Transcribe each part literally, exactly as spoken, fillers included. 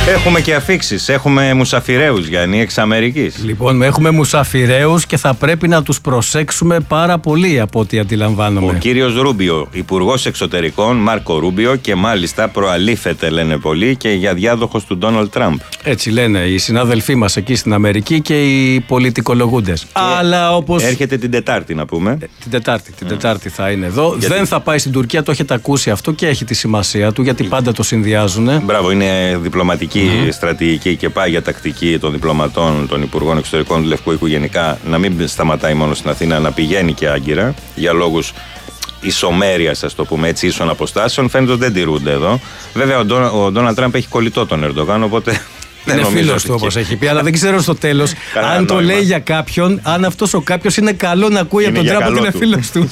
Έχουμε και αφίξεις, έχουμε μουσαφιρέους, Γιάννη, εξ Αμερικής. Λοιπόν, έχουμε μουσαφιρέους και θα πρέπει να τους προσέξουμε πάρα πολύ από ό,τι αντιλαμβάνομαι. Ο κύριος Ρούμπιο, υπουργός εξωτερικών, Μάρκο Ρούμπιο, και μάλιστα προαλήφεται, λένε πολλοί, και για διάδοχος του Ντόναλντ Τραμπ. Έτσι λένε οι συνάδελφοί μας εκεί στην Αμερική και οι πολιτικολογούντες. Αλλά όπως... Έρχεται την Τετάρτη, να πούμε. Ε, την Τετάρτη, την mm. Τετάρτη θα είναι εδώ. Γιατί... Δεν θα πάει στην Τουρκία, το έχετε ακούσει αυτό και έχει τη σημασία του, γιατί πάντα το συνδυάζουν. Μπράβο, είναι διπλωματική mm. στρατηγική και πάει για τακτική των διπλωματών, των υπουργών εξωτερικών του Λευκού Οίκου γενικά, να μην σταματάει μόνο στην Αθήνα, να πηγαίνει και άγκυρα για λόγους ισομέρειας, ας το πούμε έτσι, ίσων αποστάσεων. Φαίνεται ότι δεν τηρούνται εδώ. Βέβαια, ο Ντόναλντ Τραμπ έχει κολλητό τον Ερντογάν, οπότε. Είναι φίλος του, όπως έχει πει, αλλά δεν ξέρω στο τέλος αν το λέει για κάποιον, αν αυτός ο κάποιος είναι καλό να ακούει από τον Τραμπ ότι είναι φίλος του.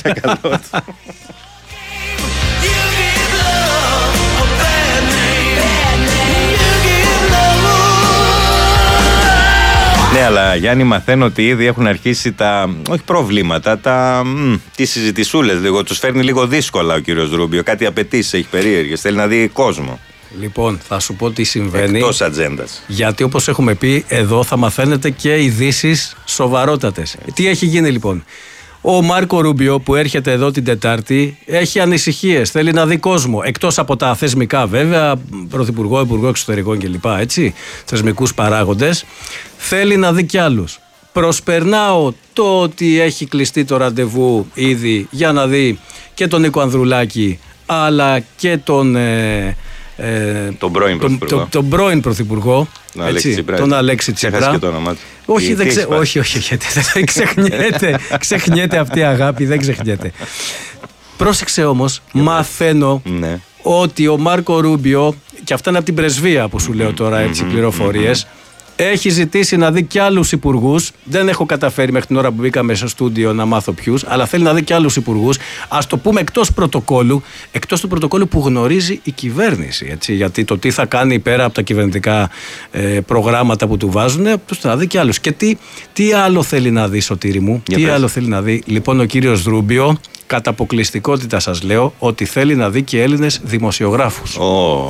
Ναι, αλλά Γιάννη, μαθαίνω ότι ήδη έχουν αρχίσει τα, όχι προβλήματα, τα, μ, τις συζητησούλες λίγο. Τους φέρνει λίγο δύσκολα ο κύριος Ρούμπιο. Κάτι απαιτήσεις έχει περίεργες. Θέλει να δει κόσμο. Λοιπόν, θα σου πω τι συμβαίνει. Εκτός ατζέντας. Γιατί όπως έχουμε πει, εδώ θα μαθαίνετε και ειδήσεις σοβαρότατες. Τι έχει γίνει λοιπόν? Ο Μάρκο Ρούμπιο που έρχεται εδώ την Τετάρτη έχει ανησυχίες, θέλει να δει κόσμο. Εκτός από τα θεσμικά βέβαια, πρωθυπουργό, υπουργό εξωτερικών κλπ. Έτσι, θεσμικούς παράγοντες, θέλει να δει κι άλλους. Προσπερνάω το ότι έχει κλειστεί το ραντεβού ήδη για να δει και τον Νίκο Ανδρουλάκη, αλλά και τον... Ε, Ε, τον πρώην πρωθυπουργό. Τον, τον πρώην πρωθυπουργό. Τον Αλέξη Τσίπρα. Τον Αλέξη Τσίπρα. Ξέχασε και το όνομά του. Όχι, δεν ξε... όχι, όχι, όχι, δεν ξεχνιέται. Ξεχνιέται αυτή η αγάπη, δεν ξεχνιέται. Πρόσεξε όμως, μαθαίνω ναι. ότι ο Μάρκο Ρούμπιο, και αυτά είναι από την πρεσβεία που σου λέω τώρα έτσι πληροφορίες, έχει ζητήσει να δει και άλλους υπουργούς. Δεν έχω καταφέρει μέχρι την ώρα που μπήκαμε στο στούντιο να μάθω ποιους, αλλά θέλει να δει και άλλους υπουργούς. Ας το πούμε εκτός πρωτοκόλου, εκτός του πρωτοκόλου που γνωρίζει η κυβέρνηση. Έτσι, γιατί το τι θα κάνει πέρα από τα κυβερνητικά ε, προγράμματα που του βάζουν, αυτός θα δει και άλλους. Και τι, τι άλλο θέλει να δει, Σωτήρη μου, για τι πες. άλλο θέλει να δει. Λοιπόν, ο κύριος Ρούμπιο, κατά αποκλειστικότητα σας λέω, ότι θέλει να δει και Έλληνες δημοσιογράφους. Oh.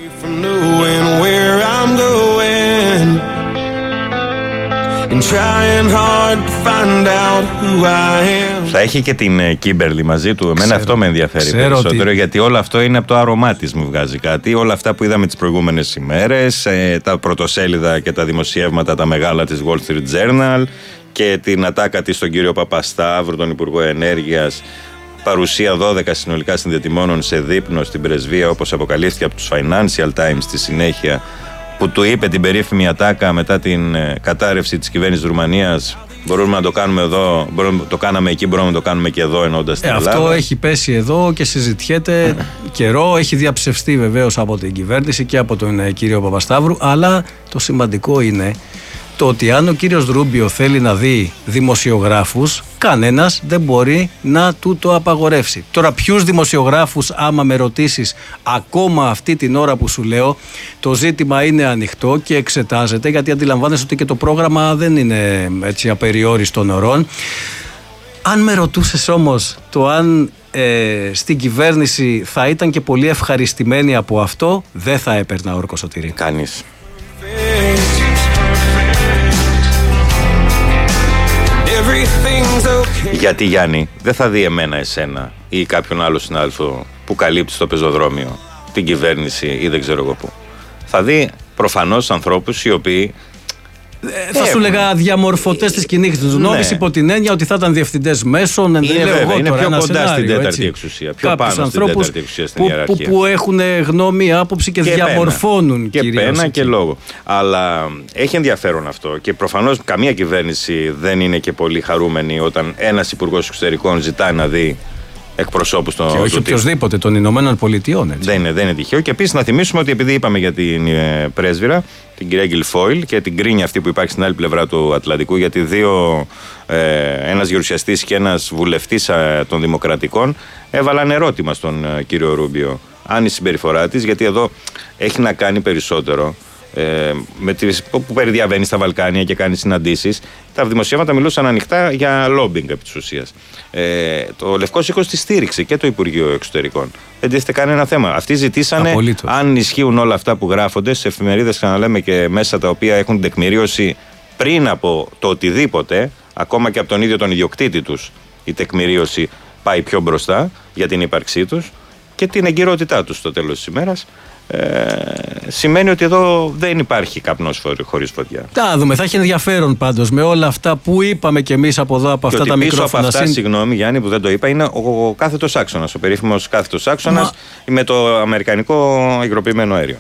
Θα έχει και την Κίμπερλι μαζί του. Εμένα ξέρω, αυτό με ενδιαφέρει περισσότερο ότι... γιατί όλο αυτό είναι από το άρωμά της, μου βγάζει κάτι. Όλα αυτά που είδαμε τις προηγούμενες ημέρες, τα πρωτοσέλιδα και τα δημοσιεύματα τα μεγάλα της Wall Street Journal και την ατάκα της στον κύριο Παπασταύρου, τον Υπουργό Ενέργειας, παρουσία δώδεκα συνολικά συνδετημόνων σε δείπνο στην πρεσβεία, όπως αποκαλύφθηκε από τους Financial Times στη συνέχεια, που του είπε την περίφημη ατάκα μετά την κατάρρευση της κυβέρνησης Ρουμανίας. Μπορούμε να το κάνουμε εδώ, μπορούμε, το κάναμε εκεί, μπορούμε να το κάνουμε και εδώ, εννοώντας την ε, Ελλάδα. Αυτό έχει πέσει εδώ και συζητιέται καιρό, έχει διαψευστεί βεβαίως από την κυβέρνηση και από τον κύριο Παπασταύρου, αλλά το σημαντικό είναι το ότι αν ο κύριος Ρούμπιο θέλει να δει δημοσιογράφους, κανένας δεν μπορεί να του το απαγορεύσει. Τώρα ποιους δημοσιογράφους, άμα με ρωτήσεις ακόμα αυτή την ώρα που σου λέω, το ζήτημα είναι ανοιχτό και εξετάζεται, γιατί αντιλαμβάνεσαι ότι και το πρόγραμμα δεν είναι έτσι απεριόριστων ωρών. Αν με ρωτούσες όμως το αν ε, στην κυβέρνηση θα ήταν και πολύ ευχαριστημένοι από αυτό, δεν θα έπαιρνα όρκο, Σωτήρη. Κανείς. Γιατί, Γιάννη, δεν θα δει εμένα, εσένα ή κάποιον άλλο συνάδελφο που καλύπτει στο πεζοδρόμιο την κυβέρνηση ή δεν ξέρω εγώ πού. Θα δει προφανώς ανθρώπους οι οποίοι Ε, θα Έχουν. σου λέγα διαμορφωτές της κοινής γνώμης, ναι. υπό την έννοια ότι θα ήταν διευθυντές μέσων. Είναι, λέω βέβαια, εγώ είναι τώρα, πιο κοντά σενάριο, στην τέταρτη έτσι. εξουσία. Πιο Κάποιους πάνω στην τέταρτη εξουσία στην που, ιεραρχία. Που, που έχουν γνώμη, άποψη και, και διαμορφώνουν και κυρίως. πένα και λόγο. Αλλά έχει ενδιαφέρον αυτό και προφανώς καμία κυβέρνηση δεν είναι και πολύ χαρούμενη όταν ένας υπουργός εξωτερικών ζητάει να δει εκπροσώπους των. Και όχι οποιοδήποτε των Ηνωμένων Πολιτειών. Έτσι. Δεν είναι, δεν είναι τυχαίο. Και επίσης να θυμίσουμε ότι επειδή είπαμε για την ε, πρέσβυρα, την κυρία Γκιλφόιλ και την κρίνια αυτή που υπάρχει στην άλλη πλευρά του Ατλαντικού, γιατί δύο, ε, ένας γερουσιαστής και ένας βουλευτής ε, των Δημοκρατικών έβαλαν ερώτημα στον ε, κύριο Ρούμπιο. Αν η συμπεριφορά της, γιατί εδώ έχει να κάνει περισσότερο Ε, με τις, που περιδιαβαίνει στα Βαλκάνια και κάνει συναντήσεις, τα δημοσιεύματα μιλούσαν ανοιχτά για λόμπινγκ επί της ουσίας. Ε, το Λευκός Οίκος τη στήριξε και το Υπουργείο Εξωτερικών. Δεν τίθεται κανένα θέμα. Αυτοί ζητήσανε, απολύτως, αν ισχύουν όλα αυτά που γράφονται σε εφημερίδες, ξαναλέμε, και μέσα τα οποία έχουν τεκμηρίωση πριν από το οτιδήποτε, ακόμα και από τον ίδιο τον ιδιοκτήτη τους, η τεκμηρίωση πάει πιο μπροστά για την ύπαρξή τους και την εγκυρότητά τους στο τέλος της ημέρας. Ε, σημαίνει ότι εδώ δεν υπάρχει καπνός χωρίς φωτιά. Τα δούμε, θα έχει ενδιαφέρον πάντως με όλα αυτά που είπαμε κι εμείς από εδώ, από και αυτά τα μικρόφωνα. Πίσω από αυτά, συν... συγγνώμη Γιάννη που δεν το είπα, είναι ο, ο κάθετος άξονας, ο περίφημος κάθετος άξονας. Μα... με το αμερικανικό υγροποιημένο αέριο.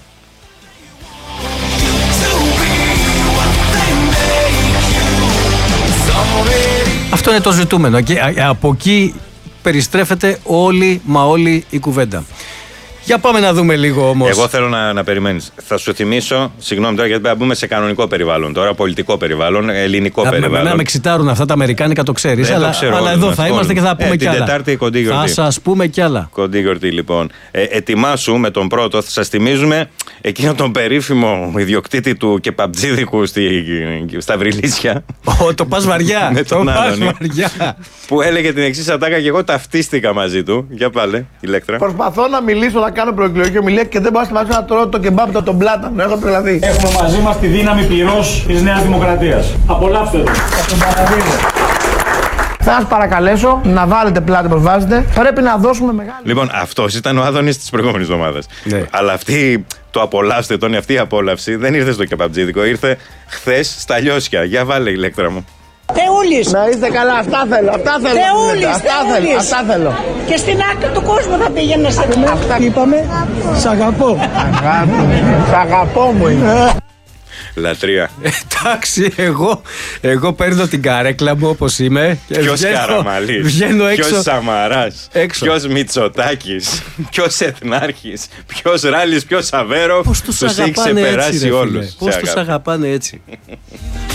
Αυτό είναι το ζητούμενο και από εκεί περιστρέφεται όλη μα όλη η κουβέντα. Για πάμε να δούμε λίγο όμως. Εγώ θέλω να, να περιμένεις. Θα σου θυμίσω, συγγνώμη τώρα, γιατί πρέπει να μπούμε σε κανονικό περιβάλλον τώρα, πολιτικό περιβάλλον, ελληνικό να, περιβάλλον. Να με εξητάρουν αυτά τα αμερικάνικα, το ξέρεις. Αλλά, το ξέρω, αλλά εδώ θα είμαστε και θα πούμε ε, κι άλλα. Την Τετάρτη κοντή γιορτή. Θα σας πούμε κι άλλα. Κοντή γιορτή, λοιπόν. Ε, ετοιμάσου με τον πρώτο, θα σας θυμίζουμε εκείνο τον περίφημο ιδιοκτήτη του κεπαπτζίδικου στη, στα Βρυλίσια. Oh, το πας βαριά. Με τον το άλλον. Βαριά. Που έλεγε την εξής ατάκα και εγώ ταυτίστηκα μαζί του. Για πάλε, Ηλέκτρα. Προσπαθώ να μιλήσω, να κάνω προεκλογική ομιλία και δεν μπορώ να σταματήσω να τρώω το κεμπάπ το τον πλάτανο. Έχω τρελαθεί. Έχουμε μαζί μας τη δύναμη πυρός της Νέας Δημοκρατίας. Απολαύστε το. Θα σας παρακαλέσω να βάλετε πλάτη όπως βάζετε. Πρέπει να δώσουμε μεγάλη. Λοιπόν, αυτός ήταν ο Άδωνης της προηγούμενης εβδομάδας. Ναι. Αλλά αυτή το απολαύστε τον, αυτή η απόλαυση δεν ήρθε στο κεπαπτζίδικο, ήρθε χθες στα Λιώσια. Για βάλε, Ηλέκτρα μου. Θεούλης. Να είστε καλά, αυτά θέλω, αυτά θέλω. Θεούλης, αυτά θέλω, αυτά θέλω. Και στην άκρη του κόσμου θα πήγαινε σε αυτά. Αυτά είπαμε, σ' αγαπώ. Σ' αγαπώ μου είναι. Λατρεία. Εντάξει, εγώ, εγώ παίρνω την καρέκλα μου όπως είμαι. Ποιος Καραμαλής, βγαίνω έξω. Ποιος Σαμαράς, έξω. Ποιος Μητσοτάκης, ποιος Εθνάρχης, ποιος Ράλης, ποιος Αβέροφ. Πώς τους τους έχει αγαπάνε ξεπεράσει έτσι, ρε όλους. φίλε. Πώς τους αγαπάνε έτσι.